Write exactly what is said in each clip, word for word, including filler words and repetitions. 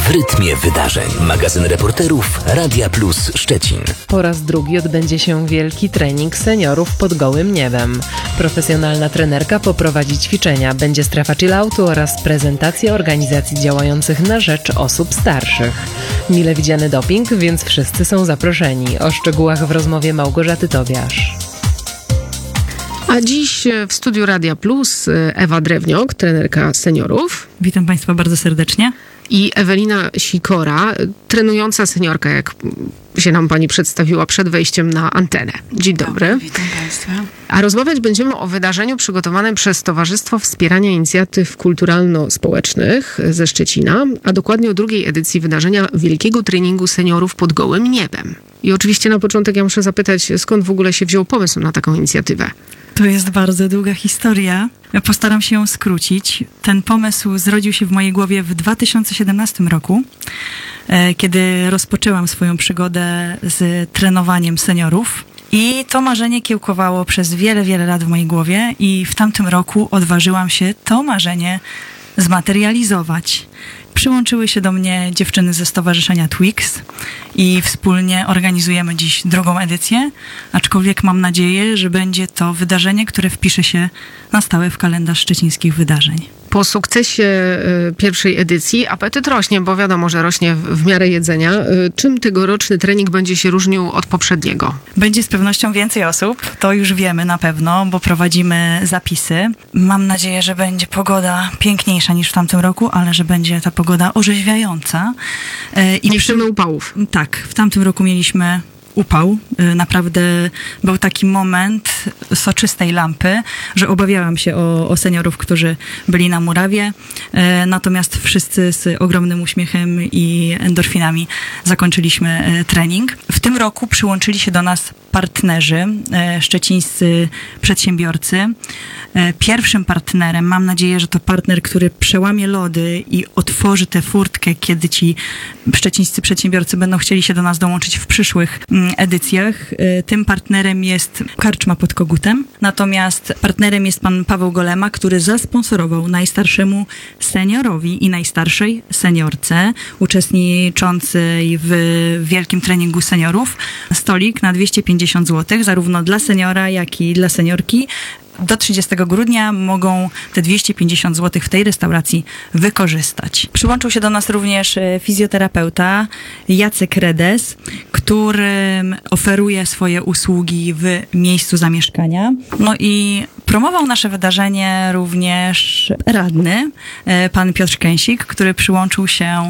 W rytmie wydarzeń. Magazyn reporterów Radia Plus Szczecin. Po raz drugi odbędzie się wielki trening seniorów pod gołym niebem. Profesjonalna trenerka poprowadzi ćwiczenia. Będzie strefa chilloutu oraz prezentacja organizacji działających na rzecz osób starszych. Mile widziany doping, więc wszyscy są zaproszeni. O szczegółach w rozmowie Małgorzaty Tobiasz. A dziś w studiu Radia Plus Ewa Drewniok, trenerka seniorów. Witam Państwa bardzo serdecznie. I Ewelina Sikora, trenująca seniorka, jak się nam Pani przedstawiła przed wejściem na antenę. Dzień dobry. Dobry, witam Państwa. A rozmawiać będziemy o wydarzeniu przygotowanym przez Towarzystwo Wspierania Inicjatyw Kulturalno-Społecznych ze Szczecina, a dokładnie o drugiej edycji wydarzenia Wielkiego Treningu Seniorów pod gołym niebem. I oczywiście na początek ja muszę zapytać, skąd w ogóle się wziął pomysł na taką inicjatywę? To jest bardzo długa historia. Postaram się ją skrócić. Ten pomysł zrodził się w mojej głowie w dwa tysiące siedemnastym roku, kiedy rozpoczęłam swoją przygodę z trenowaniem seniorów. I to marzenie kiełkowało przez wiele, wiele lat w mojej głowie i w tamtym roku odważyłam się to marzenie zmaterializować. Przyłączyły się do mnie dziewczyny ze Stowarzyszenia Twix i wspólnie organizujemy dziś drugą edycję, aczkolwiek mam nadzieję, że będzie to wydarzenie, które wpisze się na stałe w kalendarz szczecińskich wydarzeń. Po sukcesie y, pierwszej edycji apetyt rośnie, bo wiadomo, że rośnie w, w miarę jedzenia. Y, czym tegoroczny trening będzie się różnił od poprzedniego? Będzie z pewnością więcej osób, to już wiemy na pewno, bo prowadzimy zapisy. Mam nadzieję, że będzie pogoda piękniejsza niż w tamtym roku, ale że będzie ta pogoda orzeźwiająca. Y, I nie przy... upałów. Tak, w tamtym roku mieliśmy upał. Naprawdę był taki moment soczystej lampy, że obawiałam się o, o seniorów, którzy byli na murawie. Natomiast wszyscy z ogromnym uśmiechem i endorfinami zakończyliśmy trening. W tym roku przyłączyli się do nas partnerzy, szczecińscy przedsiębiorcy. Pierwszym partnerem, mam nadzieję, że to partner, który przełamie lody i otworzy tę furtkę, kiedy ci szczecińscy przedsiębiorcy będą chcieli się do nas dołączyć w przyszłych edycjach. Tym partnerem jest Karczma pod Kogutem. Natomiast partnerem jest pan Paweł Golema, który zasponsorował najstarszemu seniorowi i najstarszej seniorce uczestniczącej w wielkim treningu seniorów stolik na dwieście pięćdziesiąt złotych, zarówno dla seniora, jak i dla seniorki. Do trzydziestego grudnia mogą te dwieście pięćdziesiąt złotych w tej restauracji wykorzystać. Przyłączył się do nas również fizjoterapeuta Jacek Redes, który oferuje swoje usługi w miejscu zamieszkania. No i promował nasze wydarzenie również radny, pan Piotr Kęsik, który przyłączył się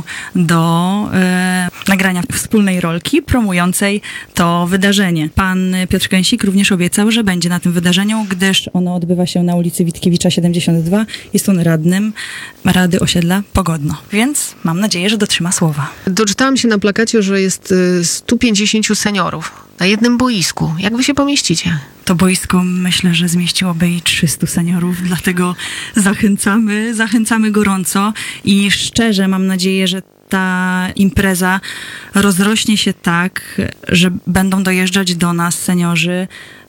do e, nagrania wspólnej rolki promującej to wydarzenie. Pan Piotr Kęsik również obiecał, że będzie na tym wydarzeniu, gdyż ono odbywa się na ulicy Witkiewicza siedemdziesiąt dwa. Jest on radnym Rady Osiedla Pogodno. Więc mam nadzieję, że dotrzyma słowa. Doczytałam się na plakacie, że jest stu pięćdziesięciu seniorów na jednym boisku. Jak wy się pomieścicie? To boisko myślę, że zmieściłoby i trzystu seniorów, dlatego zachęcamy, zachęcamy gorąco i szczerze mam nadzieję, że ta impreza rozrośnie się tak, że będą dojeżdżać do nas seniorzy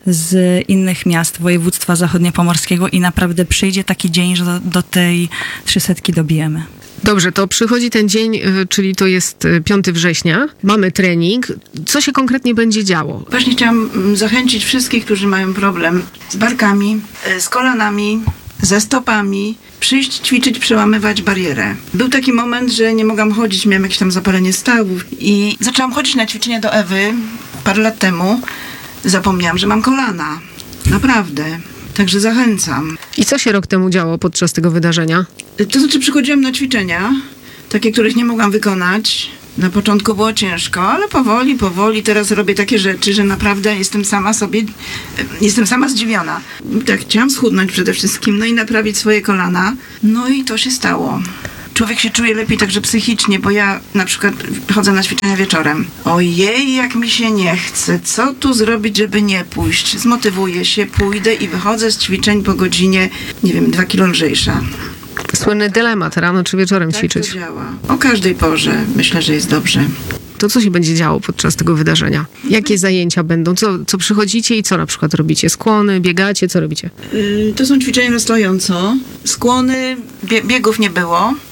z innych miast województwa zachodniopomorskiego i naprawdę przyjdzie taki dzień, że do, do tej trzysetki dobijemy. Dobrze, to przychodzi ten dzień, czyli to jest piątego września. Mamy trening. Co się konkretnie będzie działo? Właśnie chciałam zachęcić wszystkich, którzy mają problem z barkami, z kolanami, ze stopami, przyjść, ćwiczyć, przełamywać barierę. Był taki moment, że nie mogłam chodzić, miałam jakieś tam zapalenie stawów i zaczęłam chodzić na ćwiczenia do Ewy parę lat temu. Zapomniałam, że mam kolana. Naprawdę. Także zachęcam. I co się rok temu działo podczas tego wydarzenia? To znaczy przychodziłam na ćwiczenia, takie, których nie mogłam wykonać. Na początku było ciężko, ale powoli, powoli teraz robię takie rzeczy, że naprawdę jestem sama sobie, jestem sama zdziwiona. Tak, chciałam schudnąć przede wszystkim, no i naprawić swoje kolana. No i to się stało. Człowiek się czuje lepiej także psychicznie, bo ja na przykład chodzę na ćwiczenia wieczorem. Ojej, jak mi się nie chce. Co tu zrobić, żeby nie pójść? Zmotywuję się, pójdę i wychodzę z ćwiczeń po godzinie, nie wiem, dwa kilo lżejsza. Słynny dylemat, rano czy wieczorem tak ćwiczyć. To działa. O każdej porze myślę, że jest dobrze. To co się będzie działo podczas tego wydarzenia? Jakie zajęcia będą? Co, co przychodzicie i co na przykład robicie? Skłony, biegacie? Co robicie? Yy, to są ćwiczenia na stojąco. Skłony, bie- biegów nie było.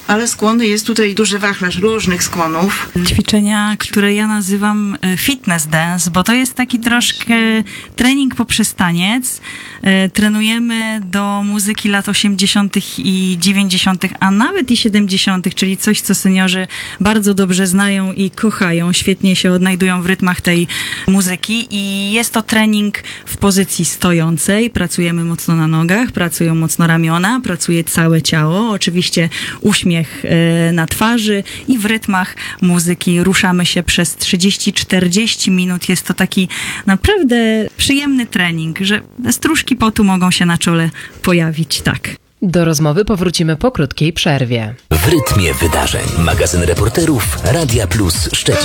ale skłony jest tutaj duży wachlarz różnych skłonów. Ćwiczenia, które ja nazywam e, fitness dance, bo to jest taki troszkę trening poprzez taniec. E, Trenujemy do muzyki lat osiemdziesiątych i dziewięćdziesiątych, a nawet i siedemdziesiątych, czyli coś, co seniorzy bardzo dobrze znają i kochają. Świetnie się odnajdują w rytmach tej muzyki i jest to trening w pozycji stojącej. Pracujemy mocno na nogach, pracują mocno ramiona, pracuje całe ciało. Oczywiście uśmiech e, na twarzy i w rytmach muzyki ruszamy się przez trzydzieści czterdzieści minut. Jest to taki naprawdę przyjemny trening, że stróżki potu mogą się na czole pojawić, tak. Do rozmowy powrócimy po krótkiej przerwie. W rytmie wydarzeń. Magazyn reporterów Radia Plus Szczecin.